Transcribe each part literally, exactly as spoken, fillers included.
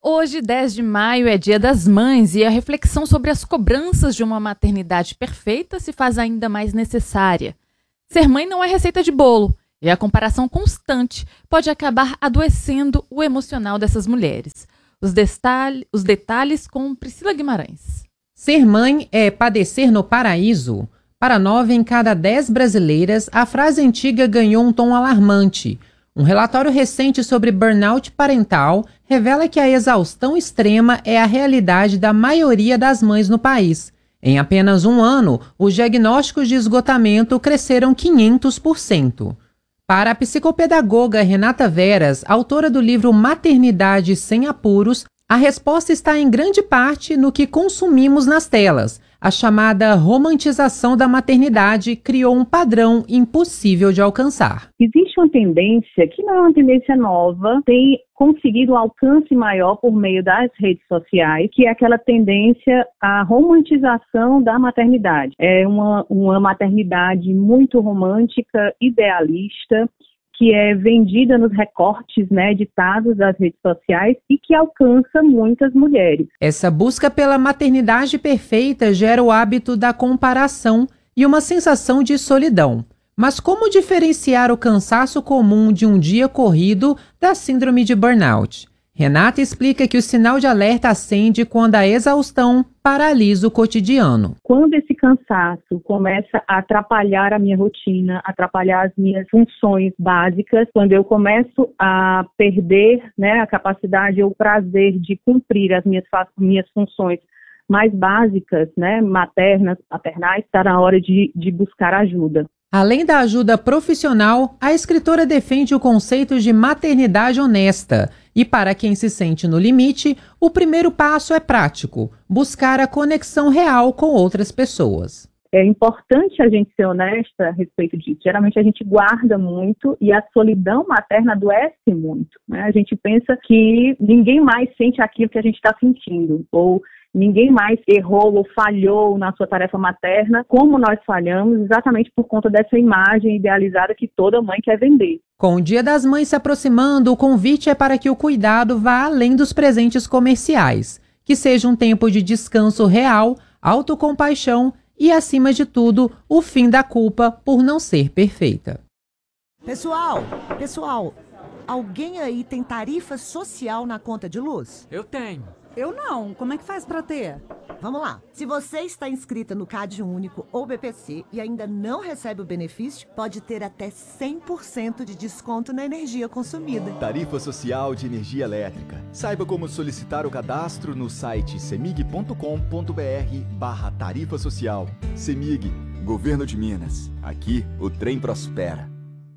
Hoje, dez de maio, é Dia das Mães e a reflexão sobre as cobranças de uma maternidade perfeita se faz ainda mais necessária. Ser mãe não é receita de bolo e a comparação constante pode acabar adoecendo o emocional dessas mulheres. Os, detalhe, os detalhes com Priscila Guimarães. Ser mãe é padecer no paraíso? Para nove em cada dez brasileiras, a frase antiga ganhou um tom alarmante. Um relatório recente sobre burnout parental revela que a exaustão extrema é a realidade da maioria das mães no país. Em apenas um ano, os diagnósticos de esgotamento cresceram quinhentos por cento. Para a psicopedagoga Renata Veras, autora do livro Maternidade Sem Apuros, a resposta está em grande parte no que consumimos nas telas. A chamada romantização da maternidade criou um padrão impossível de alcançar. Existe uma tendência, que não é uma tendência nova, tem conseguido um alcance maior por meio das redes sociais, que é aquela tendência à romantização da maternidade. É uma, uma maternidade muito romântica, idealista, que é vendida nos recortes, né, editados das redes sociais e que alcança muitas mulheres. Essa busca pela maternidade perfeita gera o hábito da comparação e uma sensação de solidão. Mas como diferenciar o cansaço comum de um dia corrido da síndrome de burnout? Renata explica que o sinal de alerta acende quando a exaustão paralisa o cotidiano. Quando esse cansaço começa a atrapalhar a minha rotina, atrapalhar as minhas funções básicas, quando eu começo a perder, né, a capacidade ou o prazer de cumprir as minhas, minhas funções mais básicas, né, maternas, paternais, está na hora de, de buscar ajuda. Além da ajuda profissional, a escritora defende o conceito de maternidade honesta. E para quem se sente no limite, o primeiro passo é prático: buscar a conexão real com outras pessoas. É importante a gente ser honesta a respeito disso. Geralmente a gente guarda muito e a solidão materna adoece muito, né? A gente pensa que ninguém mais sente aquilo que a gente está sentindo, ou ninguém mais errou ou falhou na sua tarefa materna como nós falhamos, exatamente por conta dessa imagem idealizada que toda mãe quer vender. Com o Dia das Mães se aproximando, o convite é para que o cuidado vá além dos presentes comerciais, que seja um tempo de descanso real, autocompaixão e, acima de tudo, o fim da culpa por não ser perfeita. Pessoal, pessoal, alguém aí tem tarifa social na conta de luz? Eu tenho. Eu não. Como é que faz pra ter? Vamos lá. Se você está inscrita no Cade Único ou B P C e ainda não recebe o benefício, pode ter até cem por cento de desconto na energia consumida. Tarifa Social de Energia Elétrica. Saiba como solicitar o cadastro no site semig ponto com ponto br barra tarifa social. Semig, Governo de Minas. Aqui o trem prospera.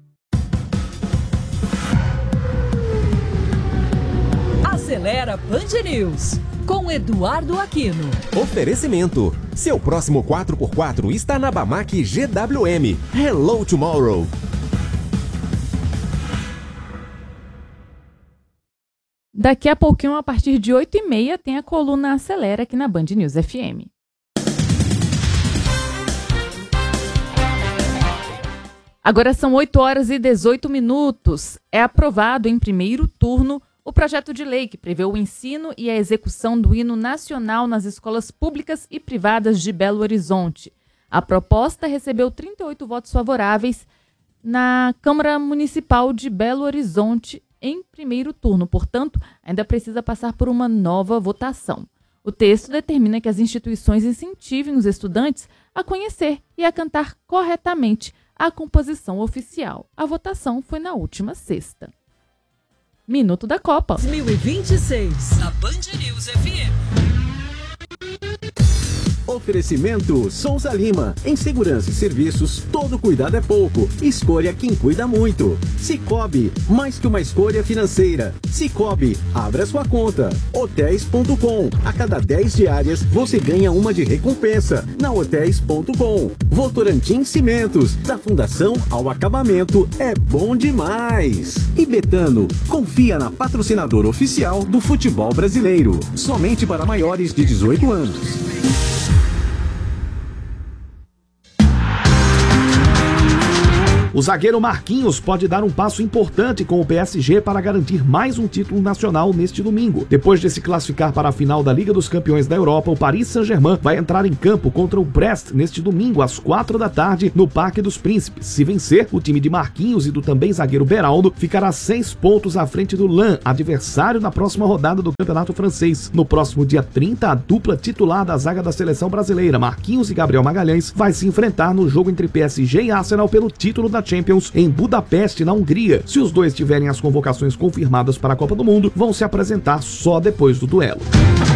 Acelera Band News, com Eduardo Aquino. Oferecimento. Seu próximo quatro por quatro está na Bamac G W M. Hello Tomorrow. Daqui a pouquinho, a partir de oito e meia, tem a coluna Acelera aqui na Band News F M. Agora são oito horas e dezoito minutos. É aprovado em primeiro turno o projeto de lei que prevê o ensino e a execução do hino nacional nas escolas públicas e privadas de Belo Horizonte. A proposta recebeu trinta e oito votos favoráveis na Câmara Municipal de Belo Horizonte em primeiro turno, portanto, ainda precisa passar por uma nova votação. O texto determina que as instituições incentivem os estudantes a conhecer e a cantar corretamente a composição oficial. A votação foi na última sexta. Minuto da Copa. dois mil e vinte e seis, na Band News F M. Oferecimento Souza Lima. Em segurança e serviços, todo cuidado é pouco. Escolha quem cuida muito. Sicoob, mais que uma escolha financeira. Sicoob, abra sua conta. Hotéis ponto com. A cada dez diárias, você ganha uma de recompensa. Na Hotéis ponto com. Votorantim Cimentos. Da fundação ao acabamento, é bom demais. E Betano, confia na patrocinadora oficial do futebol brasileiro. Somente para maiores de dezoito anos. O zagueiro Marquinhos pode dar um passo importante com o P S G para garantir mais um título nacional neste domingo. Depois de se classificar para a final da Liga dos Campeões da Europa, o Paris Saint-Germain vai entrar em campo contra o Brest neste domingo às quatro da tarde no Parque dos Príncipes. Se vencer, o time de Marquinhos e do também zagueiro Beraldo ficará seis pontos à frente do Lens, adversário na próxima rodada do Campeonato Francês. No próximo dia trinta, a dupla titular da zaga da seleção brasileira, Marquinhos e Gabriel Magalhães, vai se enfrentar no jogo entre P S G e Arsenal pelo título da Champions em Budapeste, na Hungria. Se os dois tiverem as convocações confirmadas para a Copa do Mundo, vão se apresentar só depois do duelo.